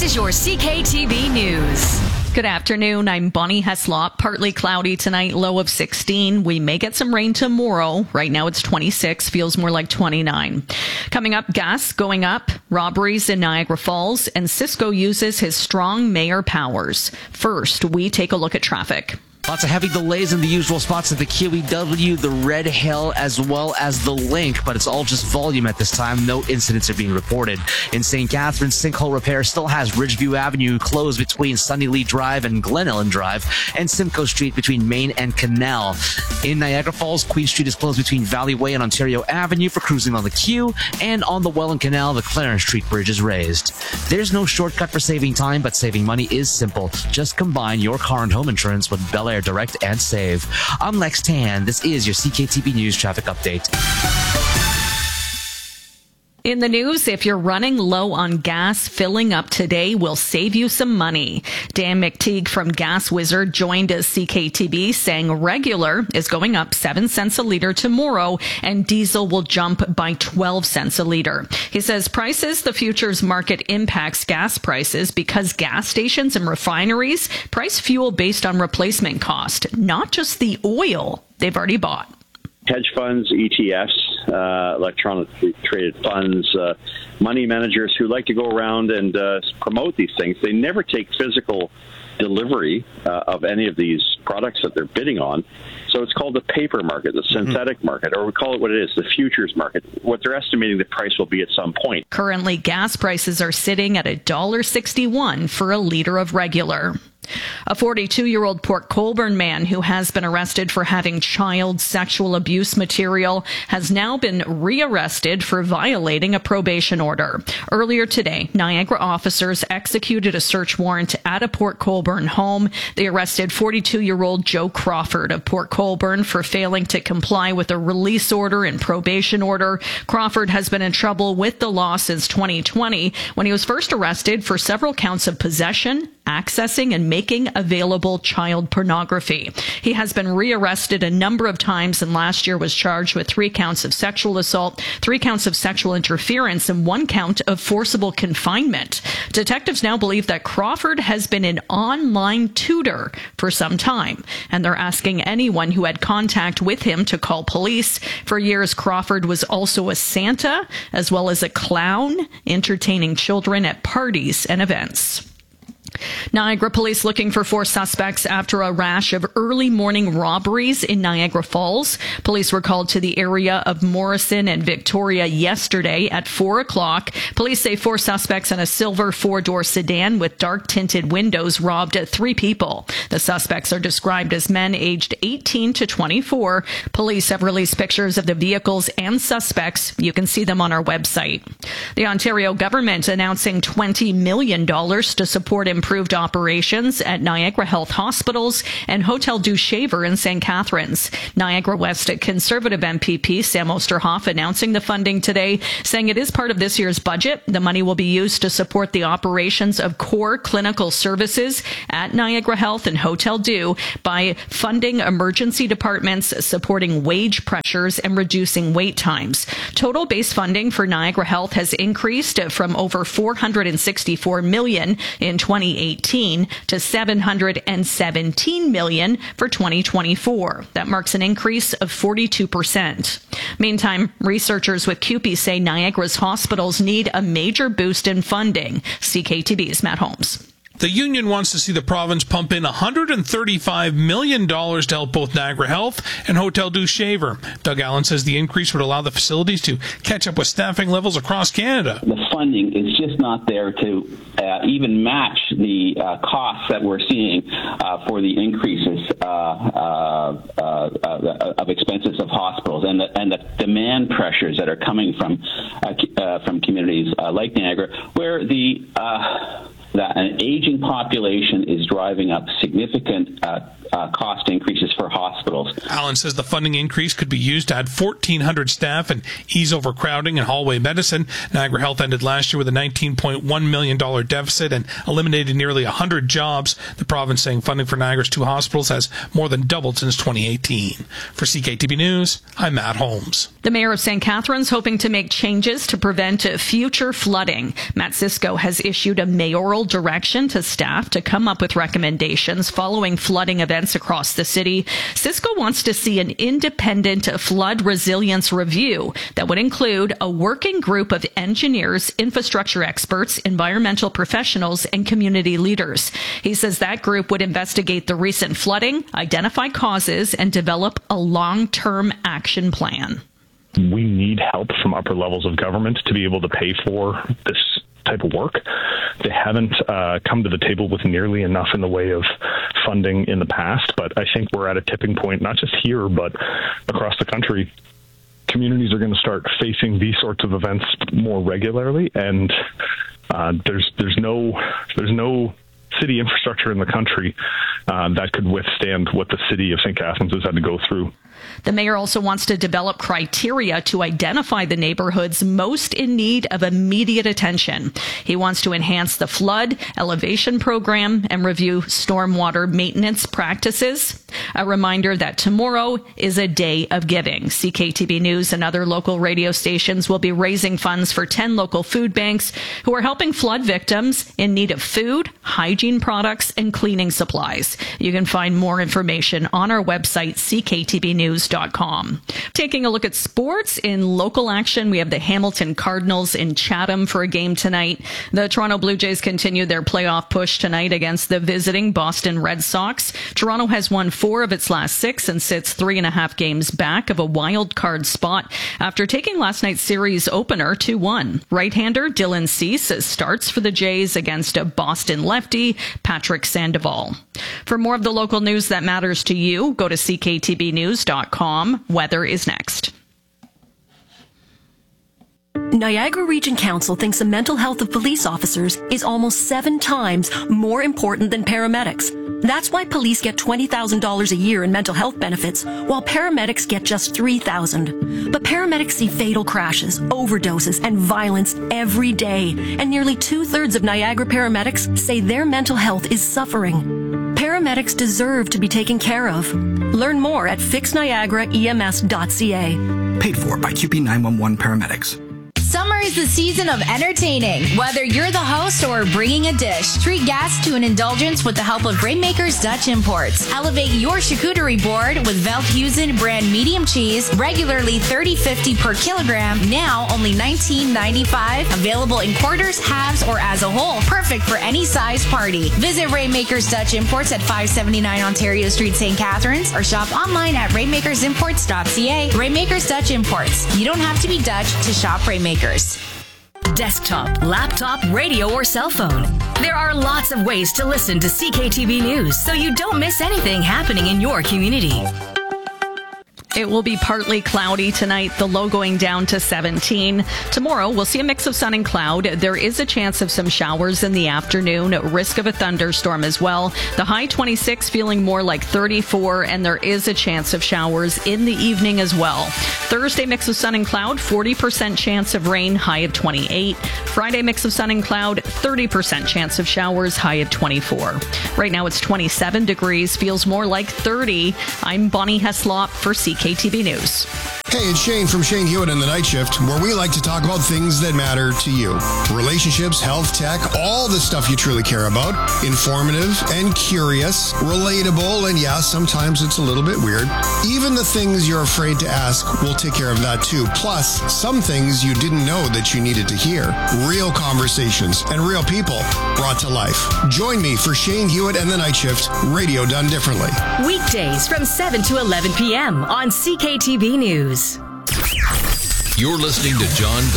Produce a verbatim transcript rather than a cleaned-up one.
is your C K T V News. Good afternoon. I'm Bonnie Heslop. Partly cloudy tonight, low of sixteen. We may get some rain tomorrow. Right now it's twenty-six, feels more like twenty-nine. Coming up, gas going up, robberies in Niagara Falls, and Cisco uses his strong mayor powers. First, we take a look at traffic. Lots of heavy delays in the usual spots at the Q E W, the Red Hill, as well as the Link, but it's all just volume at this time. No incidents are being reported. In Saint Catharines, sinkhole repair still has Ridgeview Avenue closed between Sunny Lee Drive and Glen Ellen Drive, and Simcoe Street between Main and Canal. In Niagara Falls, Queen Street is closed between Valley Way and Ontario Avenue for cruising on the Q, and on the Welland Canal, the Clarence Street Bridge is raised. There's no shortcut for saving time, but saving money is simple. Just combine your car and home insurance with Bel Air Direct and Save. I'm Lex Tan. This is your C K T V News traffic update. In the news, if you're running low on gas, filling up today will save you some money. Dan McTeague from Gas Wizard joined us C K T V saying regular is going up seven cents a liter tomorrow and diesel will jump by twelve cents a liter. He says prices, the futures market impacts gas prices because gas stations and refineries price fuel based on replacement cost, not just the oil they've already bought. Hedge funds, E T Fs, uh, electronically traded funds, uh, money managers who like to go around and uh, promote these things. They never take physical delivery uh, of any of these products that they're bidding on. So it's called the paper market, the synthetic mm-hmm. market, or we call it what it is, the futures market. What they're estimating the price will be at some point. Currently, gas prices are sitting at one dollar sixty-one for a liter of regular. A forty-two-year-old Port Colborne man who has been arrested for having child sexual abuse material has now been rearrested for violating a probation order. Earlier today, Niagara officers executed a search warrant at a Port Colborne home. They arrested forty-two-year-old Joe Crawford of Port Colborne for failing to comply with a release order and probation order. Crawford has been in trouble with the law since twenty twenty when he was first arrested for several counts of possession, accessing, and making available child pornography. He has been rearrested a number of times and last year was charged with three counts of sexual assault, three counts of sexual interference, and one count of forcible confinement. Detectives now believe that Crawford has been an online tutor for some time, and they're asking anyone who had contact with him to call police. For years, Crawford was also a Santa, as well as a clown, entertaining children at parties and events. Niagara police looking for four suspects after a rash of early morning robberies in Niagara Falls. Police were called to the area of Morrison and Victoria yesterday at four o'clock. Police say four suspects in a silver four-door sedan with dark-tinted windows robbed three people. The suspects are described as men aged eighteen to twenty-four. Police have released pictures of the vehicles and suspects. You can see them on our website. The Ontario government announcing twenty million dollars to support improved operations at Niagara Health Hospitals and Hotel du Shaver in Saint Catharines. Niagara West Conservative M P P Sam Osterhoff announcing the funding today, saying it is part of this year's budget. The money will be used to support the operations of core clinical services at Niagara Health and Hotel Du by funding emergency departments, supporting wage pressures, and reducing wait times. Total base funding for Niagara Health has increased from over four hundred sixty-four million dollars in twenty eighteen to seven hundred seventeen million dollars for twenty twenty-four. That marks an increase of forty-two percent. Meantime, researchers with C U P E say Niagara's hospitals need a major boost in funding. C K T V's Matt Holmes. The union wants to see the province pump in one hundred thirty-five million dollars to help both Niagara Health and Hotel du Shaver. Doug Allen says the increase would allow the facilities to catch up with staffing levels across Canada. The funding is just not there to uh, even match the uh, costs that we're seeing uh, for the increases uh, uh, uh, of expenses of hospitals and the, and the demand pressures that are coming from uh, uh, from communities uh, like Niagara, where the uh, that an aging population is driving up significant uh, uh, cost increases for hospitals. Allen says the funding increase could be used to add fourteen hundred staff and ease overcrowding in hallway medicine. Niagara Health ended last year with a nineteen point one million dollars deficit and eliminated nearly one hundred jobs. The province saying funding for Niagara's two hospitals has more than doubled since twenty eighteen. For C K T V News, I'm Matt Holmes. The mayor of Saint Catharines hoping to make changes to prevent future flooding. Matt Cisco has issued a mayoral general direction to staff to come up with recommendations following flooding events across the city. Cisco wants to see an independent flood resilience review that would include a working group of engineers, infrastructure experts, environmental professionals, and community leaders. He says that group would investigate the recent flooding, identify causes, and develop a long-term action plan. We need help from upper levels of government to be able to pay for this type of work. They haven't uh, come to the table with nearly enough in the way of funding in the past, but I think we're at a tipping point, not just here, but across the country. Communities are going to start facing these sorts of events more regularly, and uh, there's there's no there's no city infrastructure in the country uh, that could withstand what the city of Saint Catharines has had to go through. The mayor also wants to develop criteria to identify the neighborhoods most in need of immediate attention. He wants to enhance the flood elevation program and review stormwater maintenance practices. A reminder that tomorrow is a day of giving. C K T B News and other local radio stations will be raising funds for ten local food banks who are helping flood victims in need of food, hygiene products, and cleaning supplies. You can find more information on our website, c k t b news dot com. Taking a look at sports in local action, we have the Hamilton Cardinals in Chatham for a game tonight. The Toronto Blue Jays continue their playoff push tonight against the visiting Boston Red Sox. Toronto has won four of its last six and sits three and a half games back of a wild card spot after taking last night's series opener two one. Right-hander Dylan Cease starts for the Jays against a Boston lefty, Patrick Sandoval. For more of the local news that matters to you, go to c k t b news dot com. Weather is next. Niagara Region Council thinks the mental health of police officers is almost seven times more important than paramedics. That's why police get twenty thousand dollars a year in mental health benefits, while paramedics get just three thousand dollars. But paramedics see fatal crashes, overdoses, and violence every day, and nearly two-thirds of Niagara paramedics say their mental health is suffering. Paramedics deserve to be taken care of. Learn more at fix niagara e m s dot c a. Paid for by Q P nine one one Paramedics. Summer is the season of entertaining. Whether you're the host or bringing a dish, treat guests to an indulgence with the help of Rainmakers Dutch Imports. Elevate your charcuterie board with Veldhuizen brand medium cheese, regularly thirty fifty per kilogram, now only nineteen ninety-five. Available in quarters, halves, or as a whole. Perfect for any size party. Visit Rainmakers Dutch Imports at five seventy-nine Ontario Street, Saint Catharines, or shop online at rainmakers imports dot c a. Rainmakers Dutch Imports. You don't have to be Dutch to shop Rainmakers. Desktop, laptop, radio, or cell phone. There are lots of ways to listen to C K T V News so you don't miss anything happening in your community. It will be partly cloudy tonight, the low going down to seventeen. Tomorrow, we'll see a mix of sun and cloud. There is a chance of some showers in the afternoon, risk of a thunderstorm as well. The high twenty-six, feeling more like thirty-four, and there is a chance of showers in the evening as well. Thursday, mix of sun and cloud, forty percent chance of rain, high of twenty-eight. Friday, mix of sun and cloud, thirty percent chance of showers, high of twenty-four. Right now, it's twenty-seven degrees, feels more like thirty. I'm Bonnie Heslop for C K T V News. Hey, it's Shane from Shane Hewitt and the Night Shift, where we like to talk about things that matter to you. Relationships, health, tech, all the stuff you truly care about. Informative and curious, relatable, and yeah, sometimes it's a little bit weird. Even the things you're afraid to ask, we'll take care of that too. Plus, some things you didn't know that you needed to hear. Real conversations and real people brought to life. Join me for Shane Hewitt and the Night Shift, radio done differently. Weekdays from seven to eleven p.m. on C K T V News. You're listening to John